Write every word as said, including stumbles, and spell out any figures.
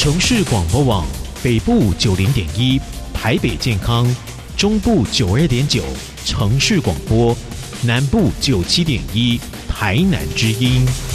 城市广播网北部九零点一，台北健康，中部九二点九，城市广播，南部九七点一，台南之音。